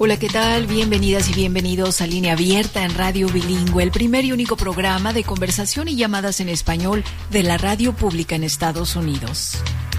Hola, ¿qué tal? Bienvenidas y bienvenidos a Línea Abierta en Radio Bilingüe, el primer y único programa de conversación y llamadas en español de la radio pública en Estados Unidos.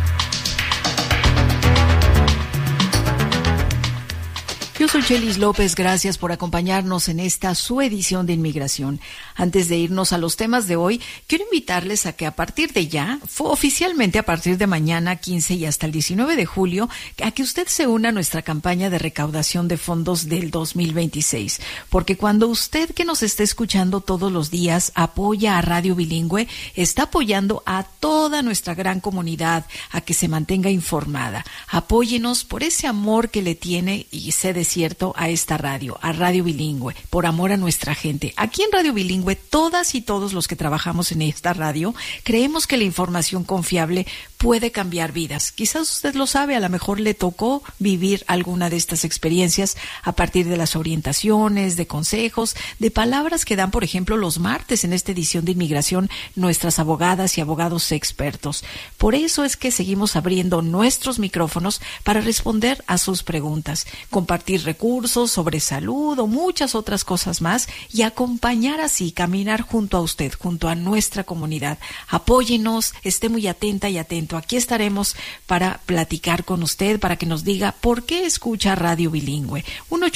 Yo soy Chelis López, gracias por acompañarnos en esta su edición de Inmigración. Antes de irnos a los temas de hoy, quiero invitarles a que a partir de ya, oficialmente a partir de mañana 15 y hasta el 19 de julio, a que usted se una a nuestra campaña de recaudación de fondos del 2026. Porque cuando usted que nos está escuchando todos los días apoya a Radio Bilingüe, está apoyando a toda nuestra gran comunidad a que se mantenga informada. Apóyenos por ese amor que le tiene y sé de cierto a esta radio, a Radio Bilingüe, por amor a nuestra gente. Aquí en Radio Bilingüe, todas y todos los que trabajamos en esta radio, creemos que la información confiable puede cambiar vidas. Quizás usted lo sabe, a lo mejor le tocó vivir alguna de estas experiencias a partir de las orientaciones, de consejos, de palabras que dan, por ejemplo, los martes en esta edición de Inmigración nuestras abogadas y abogados expertos. Por eso es que seguimos abriendo nuestros micrófonos para responder a sus preguntas, compartir recursos sobre salud o muchas otras cosas más y acompañar así, caminar junto a usted, junto a nuestra comunidad. Apóyenos, esté muy atenta y atento. Aquí estaremos para platicar con usted, para que nos diga por qué escucha Radio Bilingüe.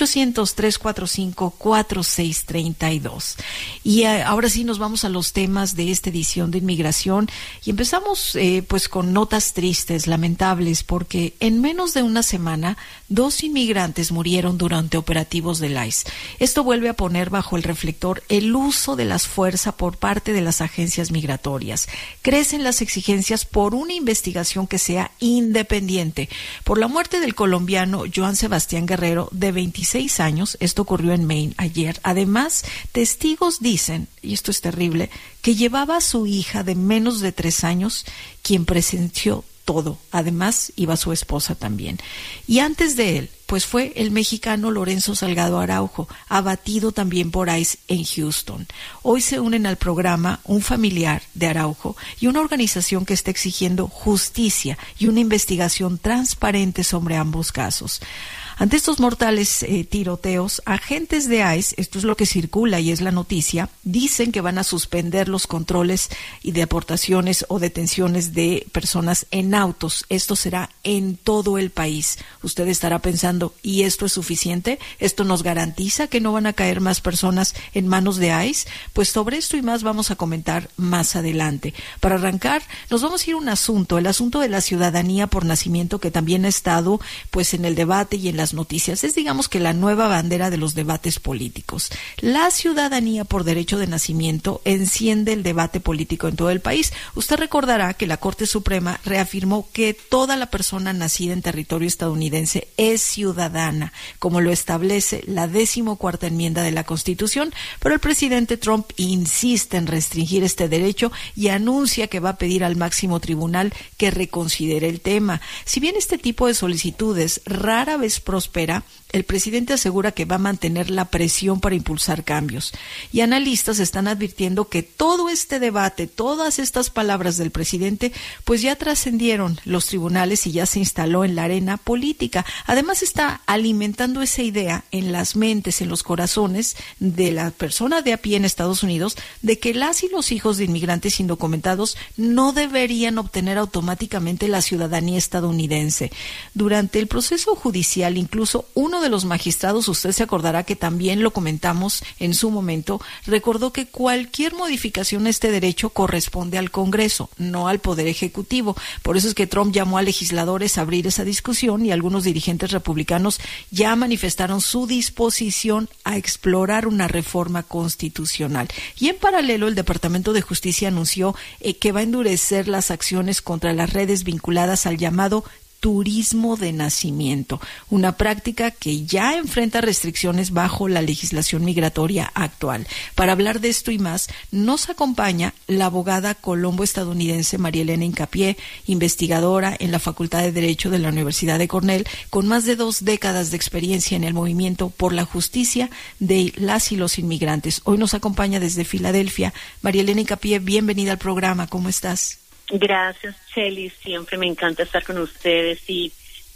1-800-345-4632. Y ahora sí nos vamos a los temas de esta edición de Inmigración y empezamos pues con notas tristes, lamentables, porque en menos de una semana 2 inmigrantes murieron durante operativos del ICE. Esto vuelve a poner bajo el reflector el uso de las fuerzas por parte de las agencias migratorias. Crecen las exigencias por una investigación que sea independiente. Por la muerte del colombiano Joan Sebastián Guerrero, de 26 años, esto ocurrió en Maine ayer. Además, testigos dicen, y esto es terrible, que llevaba a su hija de menos de 3 años, quien presenció todo. Además, iba su esposa también. Y antes de él, pues fue el mexicano Lorenzo Salgado Araujo, abatido también por ICE en Houston. Hoy se unen al programa un familiar de Araujo y una organización que está exigiendo justicia y una investigación transparente sobre ambos casos. Ante estos mortales tiroteos, agentes de ICE, esto es lo que circula y es la noticia, dicen que van a suspender los controles y deportaciones o detenciones de personas en autos. Esto será en todo el país. Usted estará pensando, ¿y esto es suficiente? ¿Esto nos garantiza que no van a caer más personas en manos de ICE? Pues sobre esto y más vamos a comentar más adelante. Para arrancar, nos vamos a ir a un asunto, el asunto de la ciudadanía por nacimiento, que también ha estado pues en el debate y en las noticias. Es, digamos, que la nueva bandera de los debates políticos. La ciudadanía por derecho de nacimiento enciende el debate político en todo el país. Usted recordará que la Corte Suprema reafirmó que toda la persona nacida en territorio estadounidense es ciudadana, como lo establece la 14ª enmienda de la Constitución, pero el presidente Trump insiste en restringir este derecho y anuncia que va a pedir al máximo tribunal que reconsidere el tema. Si bien este tipo de solicitudes rara vez prospera, el presidente asegura que va a mantener la presión para impulsar cambios. Y analistas están advirtiendo que todo este debate, todas estas palabras del presidente, pues ya trascendieron los tribunales y ya se instaló en la arena política. Además está alimentando esa idea en las mentes, en los corazones de la persona de a pie en Estados Unidos, de que las y los hijos de inmigrantes indocumentados no deberían obtener automáticamente la ciudadanía estadounidense. Durante el proceso judicial, incluso uno de los magistrados, usted se acordará que también lo comentamos en su momento, recordó que cualquier modificación a este derecho corresponde al Congreso, no al Poder Ejecutivo. Por eso es que Trump llamó a legisladores a abrir esa discusión y algunos dirigentes republicanos ya manifestaron su disposición a explorar una reforma constitucional. Y en paralelo, el Departamento de Justicia anunció que va a endurecer las acciones contra las redes vinculadas al llamado turismo de nacimiento, una práctica que ya enfrenta restricciones bajo la legislación migratoria actual. Para hablar de esto y más, nos acompaña la abogada colombo-estadounidense María Elena Hincapié, investigadora en la Facultad de Derecho de la Universidad de Cornell, con más de 2 décadas de experiencia en el movimiento por la justicia de las y los inmigrantes. Hoy nos acompaña desde Filadelfia. María Elena Hincapié, bienvenida al programa. ¿Cómo estás? Gracias, Chelis. Siempre me encanta estar con ustedes y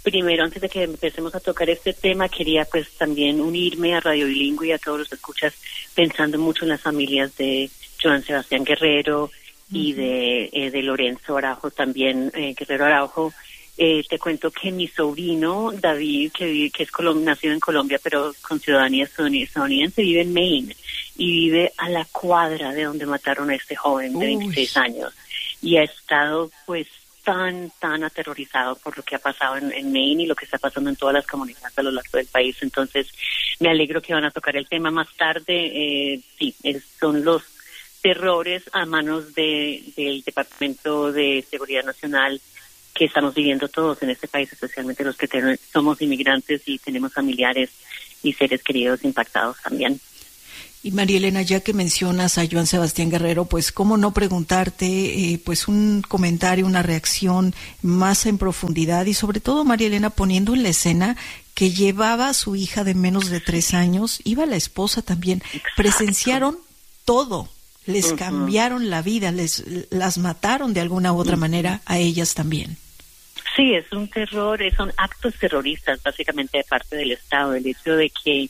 Primero, antes de que empecemos a tocar este tema, quería pues también unirme a Radio Bilingüe y a todos los que escuchas, pensando mucho en las familias de Joan Sebastián Guerrero y de Lorenzo Araujo también, Guerrero Araujo. Te cuento que mi sobrino David, que es nacido en Colombia pero con ciudadanía estadounidense, vive en Maine y vive a la cuadra de donde mataron a este joven de 26 años y ha estado pues tan aterrorizado por lo que ha pasado en Maine y lo que está pasando en todas las comunidades a lo largo del país. Entonces me alegro que van a tocar el tema más tarde. Son los terrores a manos del Departamento de Seguridad Nacional que estamos viviendo todos en este país, especialmente los que somos inmigrantes y tenemos familiares y seres queridos impactados también. Y María Elena, ya que mencionas a Joan Sebastián Guerrero, pues cómo no preguntarte pues un comentario, una reacción más en profundidad y sobre todo, María Elena, poniendo en la escena que llevaba a su hija de menos de 3 años, iba la esposa también. Exacto. Presenciaron todo, les cambiaron la vida, las mataron de alguna u otra manera a ellas también. Sí, es un terror, son actos terroristas básicamente de parte del Estado, el hecho de que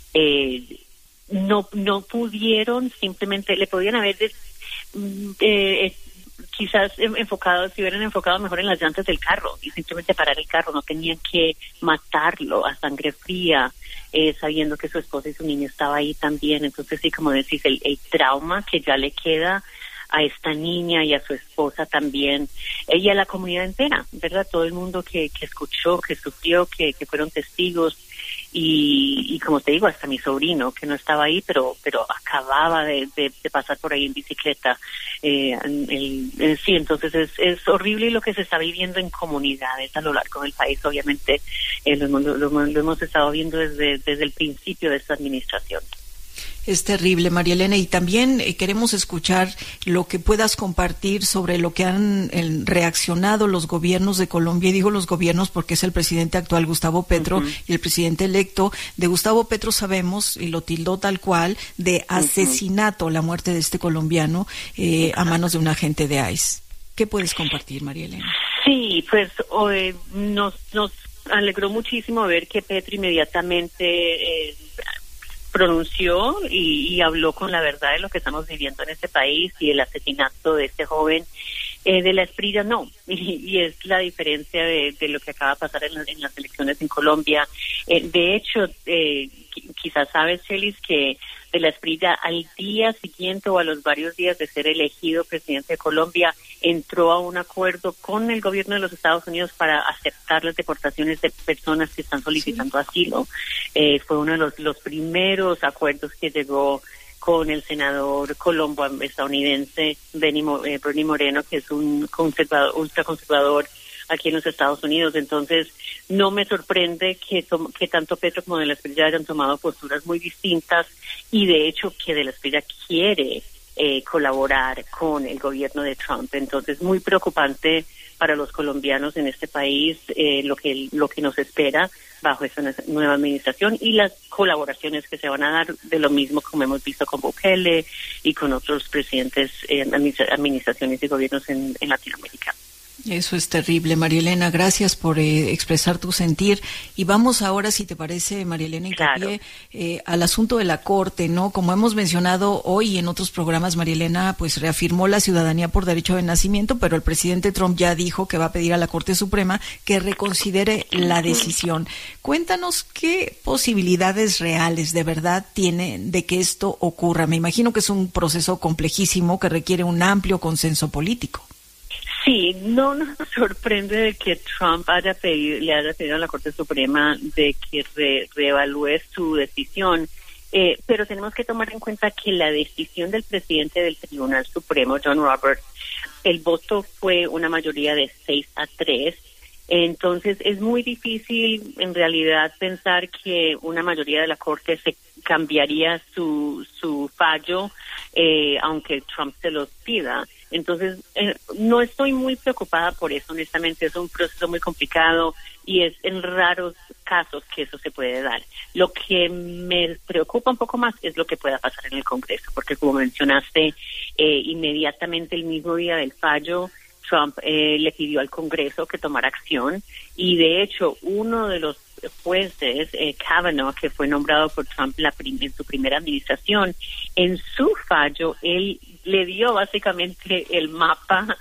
no pudieron, simplemente le podían haber quizás si hubieran enfocado mejor en las llantas del carro y simplemente parar el carro, no tenían que matarlo a sangre fría, sabiendo que su esposa y su niño estaba ahí también. Entonces sí, como decís, el trauma que ya le queda a esta niña y a su esposa también, y a la comunidad entera, ¿verdad? Todo el mundo que escuchó, que sufrió, que fueron testigos, y como te digo, hasta mi sobrino, que no estaba ahí, pero acababa de pasar por ahí en bicicleta. Sí, entonces es horrible lo que se está viviendo en comunidades a lo largo del país. Obviamente lo hemos estado viendo desde el principio de esta administración. Es terrible, María Elena, y también queremos escuchar lo que puedas compartir sobre lo que han reaccionado los gobiernos de Colombia, y digo los gobiernos porque es el presidente actual Gustavo Petro y el presidente electo. De Gustavo Petro sabemos, y lo tildó tal cual, de asesinato, la muerte de este colombiano a manos de un agente de ICE. ¿Qué puedes compartir, María Elena? Sí, pues nos alegró muchísimo ver que Petro inmediatamente pronunció y habló con la verdad de lo que estamos viviendo en este país y el asesinato de este joven de la Esprilla no, y es la diferencia de lo que acaba de pasar en las elecciones en Colombia. De hecho, quizás sabes, Chelis, que de la Esprilla al día siguiente o a los varios días de ser elegido presidente de Colombia, entró a un acuerdo con el gobierno de los Estados Unidos para aceptar las deportaciones de personas que están solicitando asilo. Fue uno de los primeros acuerdos que llegó con el senador colombo estadounidense Bernie Moreno, que es un ultraconservador aquí en los Estados Unidos. Entonces, no me sorprende que tanto Petro como de la Esprilla hayan tomado posturas muy distintas, y de hecho que de la Esprilla quiere colaborar con el gobierno de Trump. Entonces, muy preocupante para los colombianos en este país lo que nos espera bajo esta nueva administración y las colaboraciones que se van a dar, de lo mismo como hemos visto con Bukele y con otros presidentes, administraciones y gobiernos en Latinoamérica. Eso es terrible, María Elena. Gracias por expresar tu sentir. Y vamos ahora, si te parece, María Elena, hincapié al asunto de la Corte, ¿no? Como hemos mencionado hoy en otros programas, María Elena pues reafirmó la ciudadanía por derecho de nacimiento, pero el presidente Trump ya dijo que va a pedir a la Corte Suprema que reconsidere la decisión. Cuéntanos qué posibilidades reales de verdad tiene de que esto ocurra. Me imagino que es un proceso complejísimo que requiere un amplio consenso político. Sí, no nos sorprende de que Trump le haya pedido a la Corte Suprema de que reevalúe su decisión, pero tenemos que tomar en cuenta que la decisión del presidente del Tribunal Supremo, John Roberts, el voto fue una mayoría de 6-3, entonces es muy difícil en realidad pensar que una mayoría de la Corte se cambiaría su fallo, aunque Trump se los pida. Entonces, no estoy muy preocupada por eso, honestamente. Es un proceso muy complicado y es en raros casos que eso se puede dar. Lo que me preocupa un poco más es lo que pueda pasar en el Congreso, porque como mencionaste, inmediatamente el mismo día del fallo, Trump le pidió al Congreso que tomara acción, y de hecho uno de los jueces, Kavanaugh, que fue nombrado por Trump en su primera administración, en su fallo él le dio básicamente el mapa,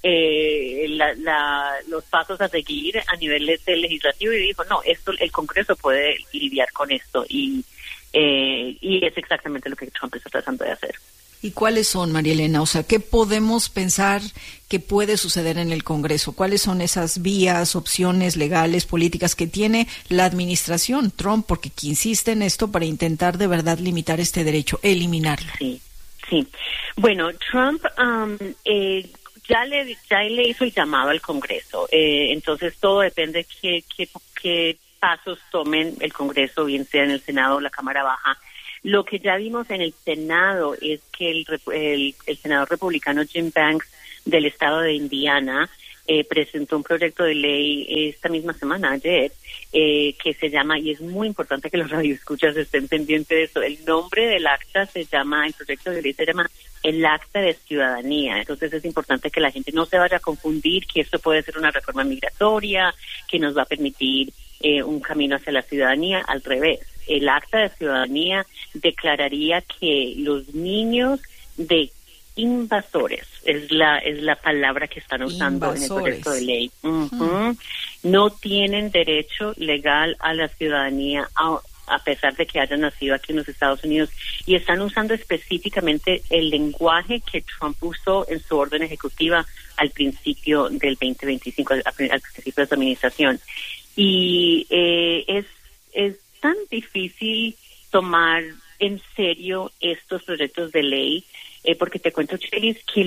los pasos a seguir a nivel legislativo, y dijo, no, esto el Congreso puede lidiar con esto, y es exactamente lo que Trump está tratando de hacer. ¿Y cuáles son, María Elena? O sea, ¿qué podemos pensar que puede suceder en el Congreso? ¿Cuáles son esas vías, opciones legales, políticas que tiene la administración Trump? Porque insiste en esto para intentar de verdad limitar este derecho, eliminarlo. Sí. Bueno, Trump ya le hizo el llamado al Congreso. Entonces todo depende qué pasos tomen el Congreso, bien sea en el Senado o la Cámara Baja. Lo que ya vimos en el Senado es que el senador republicano Jim Banks del estado de Indiana presentó un proyecto de ley esta misma semana, ayer, que se llama, y es muy importante que los radioescuchas estén pendientes de eso, el nombre del acta el proyecto de ley se llama el Acta de Ciudadanía. Entonces es importante que la gente no se vaya a confundir que esto puede ser una reforma migratoria, que nos va a permitir un camino hacia la ciudadanía. Al revés, el Acta de Ciudadanía declararía que los niños de invasores, es la palabra que están usando en el proyecto de ley, no tienen derecho legal a la ciudadanía a pesar de que hayan nacido aquí en los Estados Unidos, y están usando específicamente el lenguaje que Trump usó en su orden ejecutiva al principio del 2025, al principio de su administración. Y es tan difícil tomar en serio estos proyectos de ley, porque te cuento, Chelis, que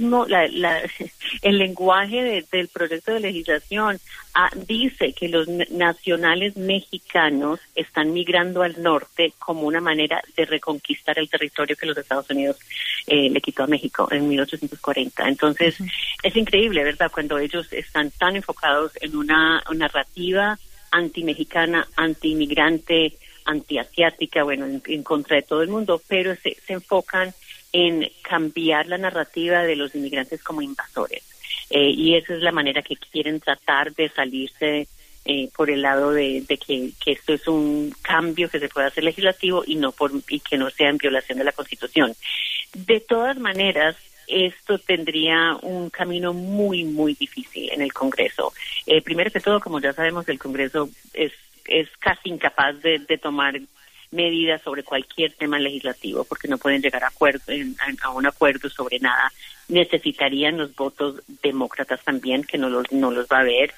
el lenguaje del proyecto de legislación dice que los nacionales mexicanos están migrando al norte como una manera de reconquistar el territorio que los Estados Unidos le quitó a México en 1840. Entonces, es increíble, ¿verdad?, cuando ellos están tan enfocados en una narrativa anti-mexicana, anti-inmigrante, anti-asiática, bueno, en contra de todo el mundo, pero se enfocan en cambiar la narrativa de los inmigrantes como invasores. Y esa es la manera que quieren tratar de salirse por el lado de que esto es un cambio que se puede hacer legislativo y que no sea en violación de la Constitución. De todas maneras, esto tendría un camino muy, muy difícil en el Congreso. Primero que todo, como ya sabemos, el Congreso es casi incapaz de tomar medidas sobre cualquier tema legislativo, porque no pueden llegar a un acuerdo sobre nada. Necesitarían los votos demócratas también, que no los va a haber.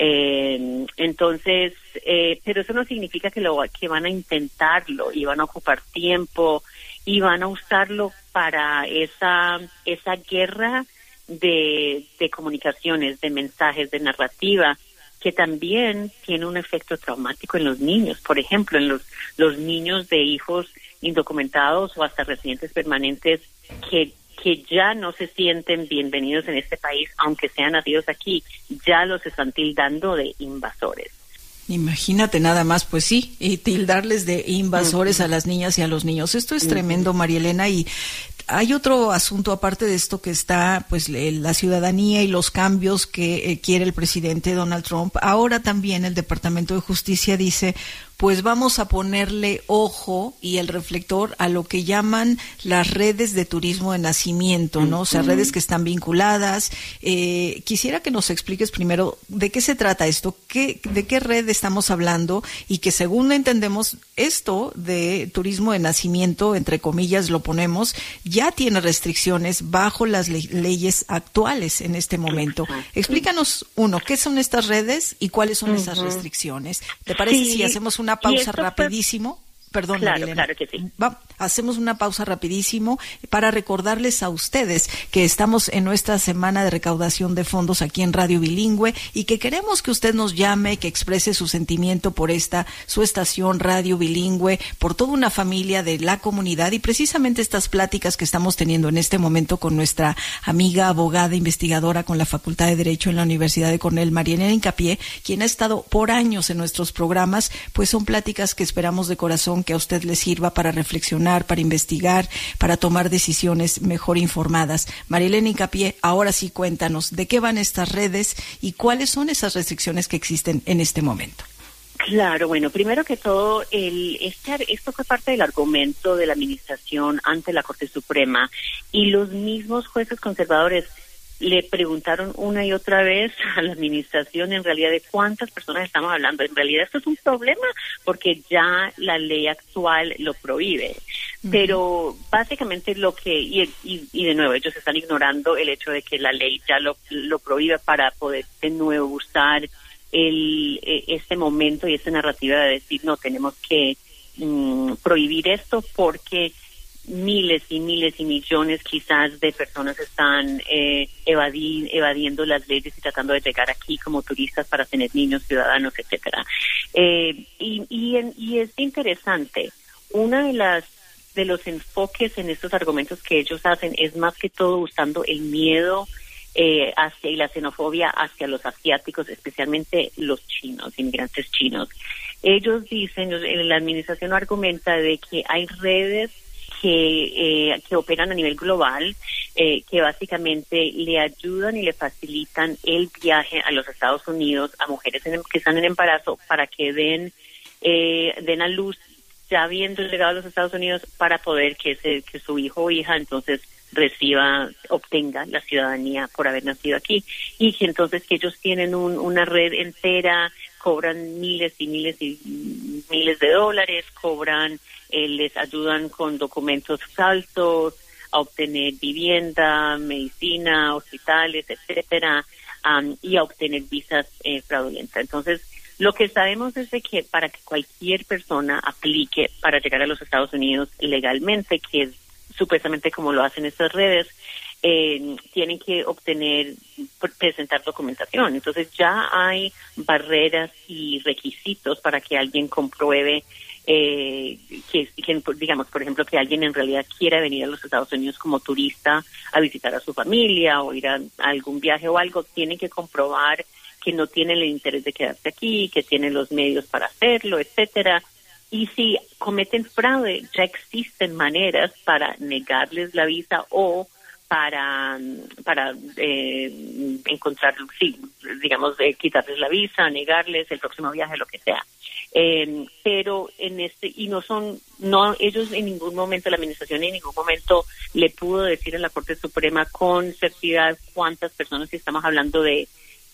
Entonces, pero eso no significa que van a intentarlo y van a ocupar tiempo y van a usarlo para esa guerra de comunicaciones, de mensajes, de narrativa, que también tiene un efecto traumático en los niños. Por ejemplo, en los niños de hijos indocumentados o hasta residentes permanentes que ya no se sienten bienvenidos en este país, aunque sean nacidos aquí, ya los están tildando de invasores. Imagínate nada más, pues sí, y tildarles de invasores a las niñas y a los niños. Esto es tremendo, María Elena, y hay otro asunto aparte de esto que está, pues, la ciudadanía y los cambios que quiere el presidente Donald Trump. Ahora también el Departamento de Justicia dice, pues vamos a ponerle ojo y el reflector a lo que llaman las redes de turismo de nacimiento, ¿no? O sea, redes que están vinculadas. Quisiera que nos expliques primero de qué se trata esto, de qué red estamos hablando, y que según entendemos, esto de turismo de nacimiento, entre comillas lo ponemos, ya tiene restricciones bajo las leyes actuales en este momento. Explícanos, ¿qué son estas redes y cuáles son esas restricciones? ¿Te parece si hacemos una pausa rapidísimo? Perdón, claro que sí. Hacemos una pausa rapidísimo para recordarles a ustedes que estamos en nuestra semana de recaudación de fondos aquí en Radio Bilingüe y que queremos que usted nos llame, que exprese su sentimiento por su estación Radio Bilingüe, por toda una familia de la comunidad, y precisamente estas pláticas que estamos teniendo en este momento con nuestra amiga abogada investigadora con la Facultad de Derecho en la Universidad de Cornell, María Elena Hincapié, quien ha estado por años en nuestros programas, pues son pláticas que esperamos de corazón que a usted le sirva para reflexionar reflexionar, para investigar, para tomar decisiones mejor informadas. María Elena Hincapié, ahora sí cuéntanos de qué van estas redes y cuáles son esas restricciones que existen en este momento. Claro, bueno, primero que todo, esto fue parte del argumento de la administración ante la Corte Suprema, y los mismos jueces conservadores le preguntaron una y otra vez a la administración en realidad de cuántas personas estamos hablando. En realidad esto es un problema porque ya la ley actual lo prohíbe. Pero básicamente y de nuevo ellos están ignorando el hecho de que la ley ya lo prohíbe para poder de nuevo usar este momento y esta narrativa de decir no, tenemos que prohibir esto porque miles y miles y millones quizás de personas están evadiendo las leyes y tratando de llegar aquí como turistas para tener niños, ciudadanos, etcétera. Y es interesante, de los enfoques en estos argumentos que ellos hacen es más que todo usando el miedo y la xenofobia hacia los asiáticos, especialmente los chinos, inmigrantes chinos. Ellos dicen, la administración argumenta de que hay redes que operan a nivel global, que básicamente le ayudan y le facilitan el viaje a los Estados Unidos a mujeres que están en embarazo para que den a luz ya habiendo llegado a los Estados Unidos para poder que su hijo o hija entonces obtenga la ciudadanía por haber nacido aquí, y que entonces que ellos tienen una red entera, cobran miles y miles y miles de dólares, les ayudan con documentos falsos a obtener vivienda, medicina, hospitales, etcétera, y a obtener visas fraudulentas. Entonces, lo que sabemos es de que para que cualquier persona aplique para llegar a los Estados Unidos legalmente, que es supuestamente como lo hacen estas redes, tienen que presentar documentación. Entonces ya hay barreras y requisitos para que alguien compruebe que digamos, por ejemplo, que alguien en realidad quiera venir a los Estados Unidos como turista a visitar a su familia o ir a algún viaje o algo. Tienen que comprobar que no tienen el interés de quedarse aquí, que tienen los medios para hacerlo, etcétera. Y si cometen fraude, ya existen maneras para negarles la visa o para encontrar, digamos, quitarles la visa, negarles el próximo viaje, lo que sea. Pero ellos en ningún momento, la administración en ningún momento le pudo decir a la Corte Suprema con certidumbre cuántas personas, si estamos hablando de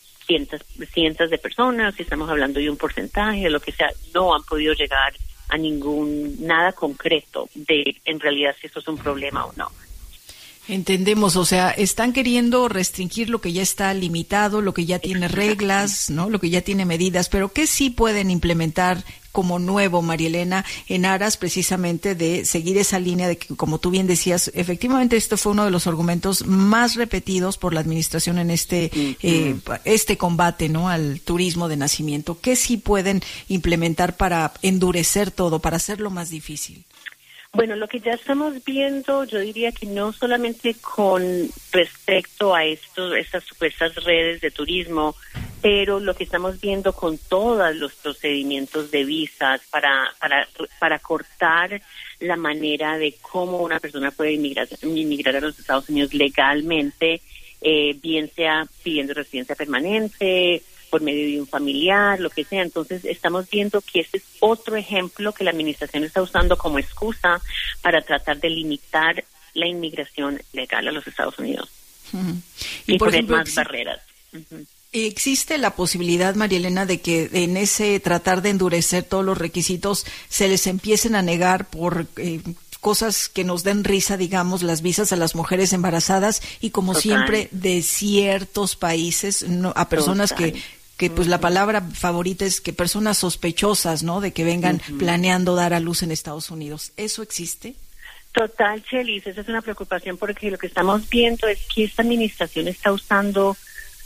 cientos de personas, si estamos hablando de un porcentaje, lo que sea, no han podido llegar a nada concreto de en realidad si esto es un problema o no. Entendemos, o sea, están queriendo restringir lo que ya está limitado, lo que ya tiene reglas, ¿no? Lo que ya tiene medidas, pero ¿qué sí pueden implementar como nuevo, María Elena, en aras precisamente de seguir esa línea de que, como tú bien decías, efectivamente esto fue uno de los argumentos más repetidos por la administración en este combate, ¿no?, al turismo de nacimiento? ¿Qué sí pueden implementar para endurecer todo, para hacerlo más difícil? Bueno, lo que ya estamos viendo, yo diría que no solamente con respecto a estas supuestas redes de turismo, pero lo que estamos viendo con todos los procedimientos de visas para cortar la manera de cómo una persona puede inmigrar a los Estados Unidos legalmente, bien sea pidiendo residencia permanente, por medio de un familiar, lo que sea. Entonces estamos viendo que este es otro ejemplo que la administración está usando como excusa para tratar de limitar la inmigración legal a los Estados Unidos. Y por ejemplo, más barreras. ¿Existe la posibilidad, María Elena, de que en ese tratar de endurecer todos los requisitos se les empiecen a negar por cosas que nos den risa, digamos, las visas a las mujeres embarazadas y como siempre de ciertos países a personas que pues la palabra favorita es que personas sospechosas, ¿no?, de que vengan planeando dar a luz en Estados Unidos? ¿Eso existe? Total, Chelis, esa es una preocupación porque lo que estamos viendo es que esta administración está usando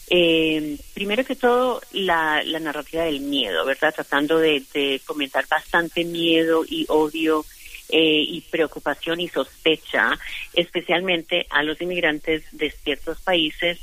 primero que todo la narrativa del miedo, ¿verdad? Tratando de fomentar bastante miedo y odio y preocupación y sospecha, especialmente a los inmigrantes de ciertos países.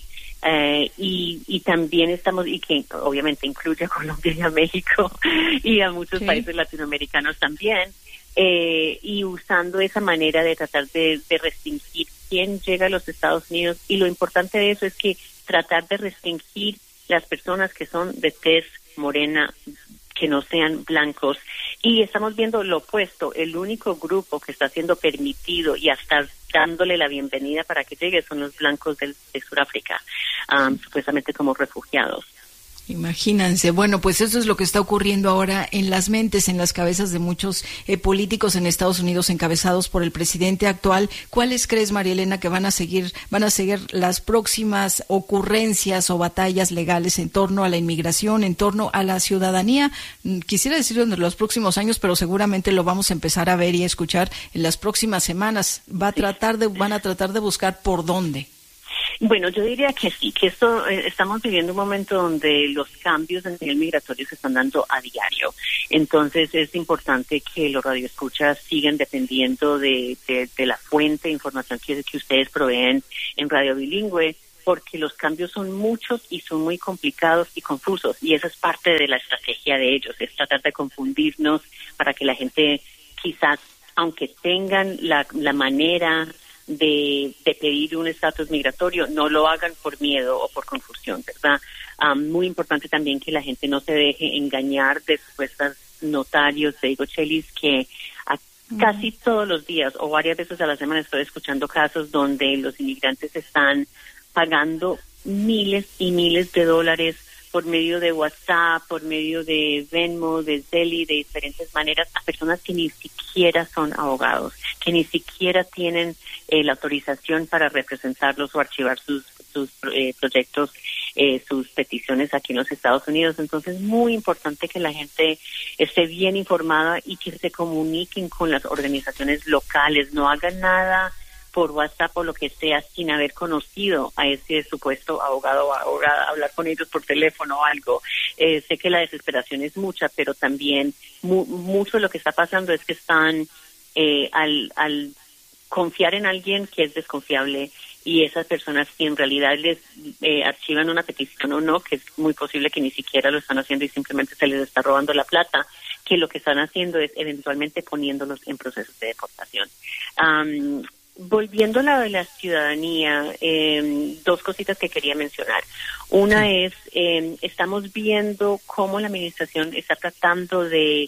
Y también y que obviamente incluye a Colombia y a México y a muchos países latinoamericanos también, y usando esa manera de tratar de restringir quién llega a los Estados Unidos. Y lo importante de eso es que tratar de restringir las personas que son de tez morena, que no sean blancos. Y estamos viendo lo opuesto. El único grupo que está siendo permitido y hasta dándole la bienvenida para que llegue son los blancos de Sudáfrica, supuestamente como refugiados. Imagínense. Bueno, pues eso es lo que está ocurriendo ahora en las mentes, en las cabezas de muchos políticos en Estados Unidos encabezados por el presidente actual. ¿Cuáles crees, María Elena, que van a seguir las próximas ocurrencias o batallas legales en torno a la inmigración, en torno a la ciudadanía? Quisiera decir en los próximos años, pero seguramente lo vamos a empezar a ver y a escuchar en las próximas semanas. Van a tratar de buscar por dónde. Bueno, yo diría que sí, que estamos viviendo un momento donde los cambios en nivel migratorio se están dando a diario. Entonces es importante que los radioescuchas sigan dependiendo de la fuente de información que ustedes proveen en Radio Bilingüe, porque los cambios son muchos y son muy complicados y confusos. Y esa es parte de la estrategia de ellos, es tratar de confundirnos para que la gente quizás, aunque tengan la manera de pedir un estatus migratorio, no lo hagan por miedo o por confusión, ¿verdad? Muy importante también que la gente no se deje engañar de supuestas notarios de Chelis, que casi todos los días o varias veces a la semana estoy escuchando casos donde los inmigrantes están pagando miles y miles de dólares por medio de WhatsApp, por medio de Venmo, de Zelle, de diferentes maneras, a personas que ni siquiera son abogados, que ni siquiera tienen la autorización para representarlos o archivar sus proyectos, sus peticiones aquí en los Estados Unidos. Entonces, muy importante que la gente esté bien informada y que se comuniquen con las organizaciones locales, no hagan nada por WhatsApp o lo que sea sin haber conocido a ese supuesto abogado o abogada, hablar con ellos por teléfono o algo. Sé que la desesperación es mucha, pero también mucho de lo que está pasando es que están al confiar en alguien que es desconfiable, y esas personas que en realidad les archivan una petición o no, que es muy posible que ni siquiera lo están haciendo y simplemente se les está robando la plata, que lo que están haciendo es eventualmente poniéndolos en procesos de deportación. Volviendo a la de la ciudadanía, dos cositas que quería mencionar. Una es, estamos viendo cómo la administración está tratando de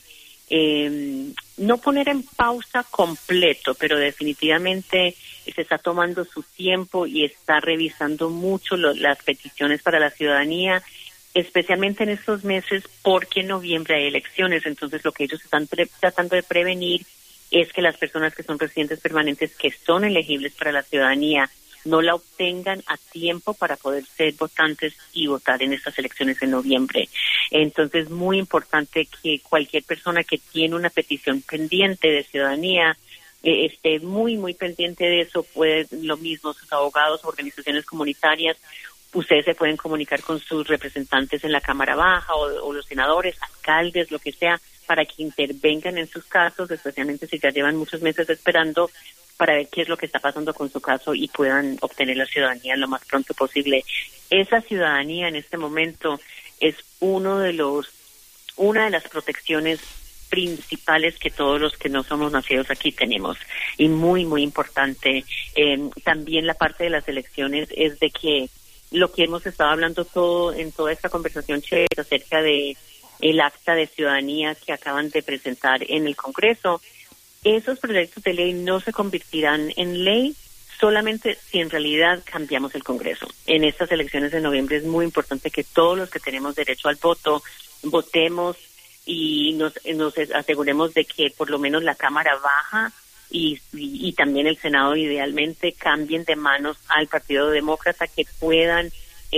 no poner en pausa completo, pero definitivamente se está tomando su tiempo y está revisando mucho las peticiones para la ciudadanía, especialmente en estos meses porque en noviembre hay elecciones. Entonces lo que ellos están tratando de prevenir es que las personas que son residentes permanentes que son elegibles para la ciudadanía no la obtengan a tiempo para poder ser votantes y votar en estas elecciones en noviembre. Entonces, muy importante que cualquier persona que tiene una petición pendiente de ciudadanía esté muy, muy pendiente de eso. Puede, lo mismo, sus abogados, organizaciones comunitarias, ustedes se pueden comunicar con sus representantes en la Cámara Baja o los senadores, alcaldes, lo que sea, para que intervengan en sus casos, especialmente si ya llevan muchos meses esperando, para ver qué es lo que está pasando con su caso y puedan obtener la ciudadanía lo más pronto posible. Esa ciudadanía en este momento es una de las protecciones principales que todos los que no somos nacidos aquí tenemos, y muy, muy importante. También la parte de las elecciones es de que lo que hemos estado hablando en toda esta conversación chévere acerca de el acta de ciudadanía que acaban de presentar en el Congreso. Esos proyectos de ley no se convertirán en ley solamente si en realidad cambiamos el Congreso. En estas elecciones de noviembre es muy importante que todos los que tenemos derecho al voto votemos y nos aseguremos de que por lo menos la Cámara Baja y también el Senado idealmente cambien de manos al Partido Demócrata, que puedan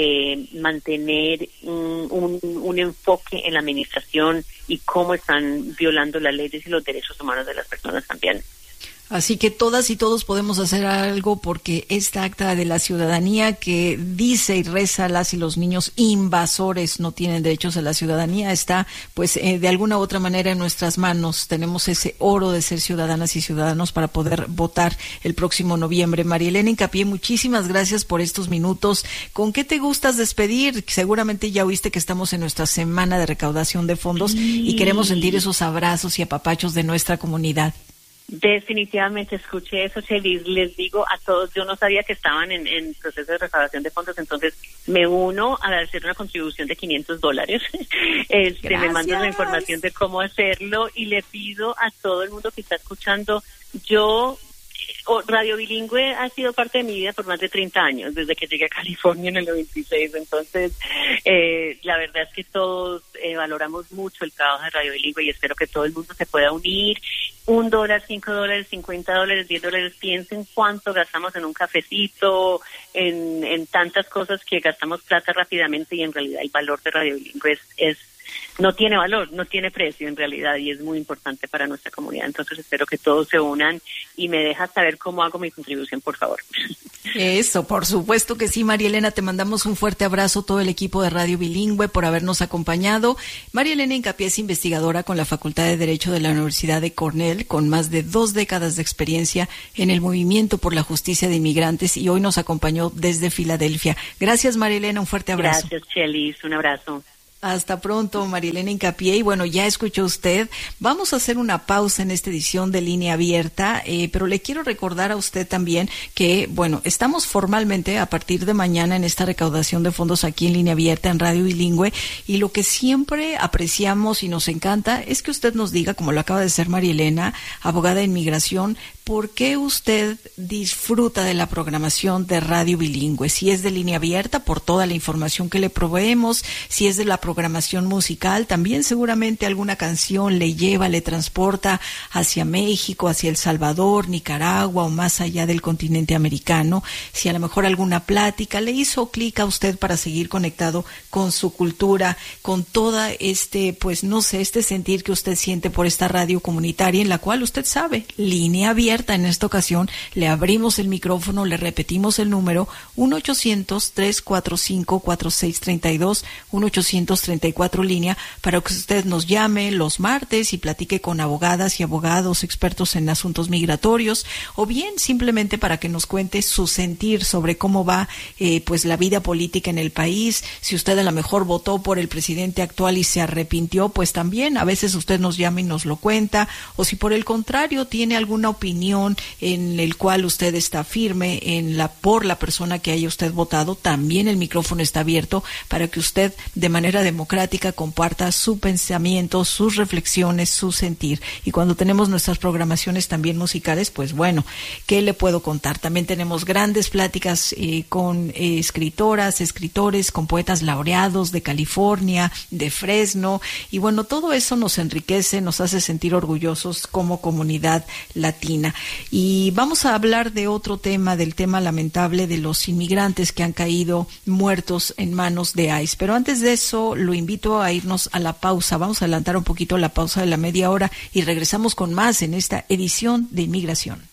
mantener un enfoque en la administración y cómo están violando las leyes y los derechos humanos de las personas también. Así que todas y todos podemos hacer algo porque esta acta de la ciudadanía que dice y reza las y los niños invasores no tienen derechos a la ciudadanía está pues de alguna u otra manera en nuestras manos. Tenemos ese oro de ser ciudadanas y ciudadanos para poder votar el próximo noviembre. María Elena Hincapié, muchísimas gracias por estos minutos. ¿Con qué te gustas despedir? Seguramente ya oíste que estamos en nuestra semana de recaudación de fondos y queremos sentir esos abrazos y apapachos de nuestra comunidad. Definitivamente escuché eso, Chelis. Les digo a todos, yo no sabía que estaban en proceso de recaudación de fondos, entonces me uno a hacer una contribución de $500. Me mandan la información de cómo hacerlo y le pido a todo el mundo que está escuchando, Radio Bilingüe ha sido parte de mi vida por más de 30 años, desde que llegué a California en el 96. Entonces, la verdad es que todos valoramos mucho el trabajo de Radio Bilingüe y espero que todo el mundo se pueda unir. $1, $5, $50, $10. Piensen cuánto gastamos en un cafecito, en tantas cosas que gastamos plata rápidamente y en realidad el valor de Radio Bilingüe no tiene valor, no tiene precio en realidad y es muy importante para nuestra comunidad. Entonces espero que todos se unan y me dejas saber cómo hago mi contribución, por favor. Eso, por supuesto que sí, María Elena, te mandamos un fuerte abrazo, todo el equipo de Radio Bilingüe, por habernos acompañado. María Elena Hincapié es investigadora con la Facultad de Derecho de la Universidad de Cornell, con más de 2 décadas de experiencia en el movimiento por la justicia de inmigrantes y hoy nos acompañó desde Filadelfia. Gracias, María Elena, un fuerte abrazo. Gracias, Chelis, un abrazo. Hasta pronto, María Elena Hincapié. Y bueno, ya escuchó usted. Vamos a hacer una pausa en esta edición de Línea Abierta, pero le quiero recordar a usted también que, bueno, estamos formalmente a partir de mañana en esta recaudación de fondos aquí en Línea Abierta, en Radio Bilingüe, y lo que siempre apreciamos y nos encanta es que usted nos diga, como lo acaba de hacer María Elena, abogada de inmigración, ¿por qué usted disfruta de la programación de Radio Bilingüe? Si es de Línea Abierta, por toda la información que le proveemos, si es de la programación musical, también seguramente alguna canción le lleva, le transporta hacia México, hacia El Salvador, Nicaragua o más allá del continente americano. Si a lo mejor alguna plática le hizo clic a usted para seguir conectado con su cultura, con toda pues no sé, este sentir que usted siente por esta radio comunitaria en la cual usted sabe, Línea Abierta. En esta ocasión le abrimos el micrófono, le repetimos el número 1-800-345-4632, 1-800-34 línea, para que usted nos llame los martes y platique con abogadas y abogados expertos en asuntos migratorios, o bien simplemente para que nos cuente su sentir sobre cómo va pues la vida política en el país. Si usted a lo mejor votó por el presidente actual y se arrepintió, pues también a veces usted nos llama y nos lo cuenta, o si por el contrario tiene alguna opinión en el cual usted está firme por la persona que haya usted votado, también el micrófono está abierto para que usted de manera democrática comparta su pensamiento, sus reflexiones, su sentir. Y cuando tenemos nuestras programaciones también musicales, pues bueno, ¿qué le puedo contar? También tenemos grandes pláticas con escritoras, escritores, con poetas laureados de California, de Fresno, y bueno, todo eso nos enriquece, nos hace sentir orgullosos como comunidad latina. Y vamos a hablar de otro tema, del tema lamentable de los inmigrantes que han caído muertos en manos de ICE. Pero antes de eso, lo invito a irnos a la pausa. Vamos a adelantar un poquito la pausa de la media hora y regresamos con más en esta edición de Inmigración.